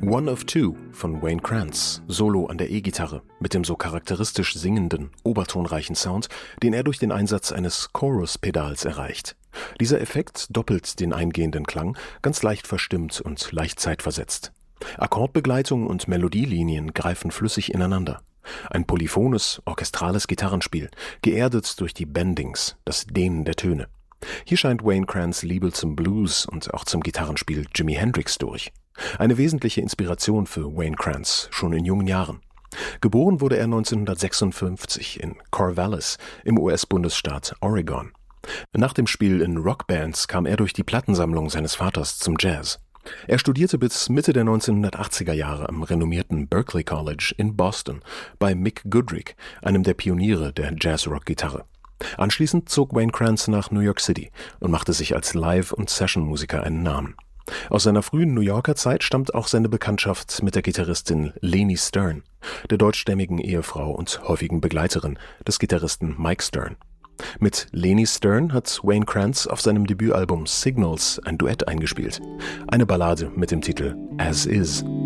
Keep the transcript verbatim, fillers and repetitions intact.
One of Two von Wayne Krantz, Solo an der E-Gitarre, mit dem so charakteristisch singenden, obertonreichen Sound, den er durch den Einsatz eines Chorus-Pedals erreicht. Dieser Effekt doppelt den eingehenden Klang, ganz leicht verstimmt und leicht zeitversetzt. Akkordbegleitung und Melodielinien greifen flüssig ineinander. Ein polyphones, orchestrales Gitarrenspiel, geerdet durch die Bendings, das Dehnen der Töne. Hier scheint Wayne Krantz Liebe zum Blues und auch zum Gitarrenspiel Jimi Hendrix durch. Eine wesentliche Inspiration für Wayne Krantz, schon in jungen Jahren. Geboren wurde er neunzehnhundertsechsundfünfzig in Corvallis im U S-Bundesstaat Oregon. Nach dem Spiel in Rockbands kam er durch die Plattensammlung seines Vaters zum Jazz. Er studierte bis Mitte der neunzehnhundertachtziger Jahre am renommierten Berklee College in Boston bei Mick Goodrick, einem der Pioniere der Jazz-Rock-Gitarre. Anschließend zog Wayne Krantz nach New York City und machte sich als Live- und Session-Musiker einen Namen. Aus seiner frühen New Yorker Zeit stammt auch seine Bekanntschaft mit der Gitarristin Leni Stern, der deutschstämmigen Ehefrau und häufigen Begleiterin des Gitarristen Mike Stern. Mit Leni Stern hat Wayne Krantz auf seinem Debütalbum Signals ein Duett eingespielt, eine Ballade mit dem Titel As Is.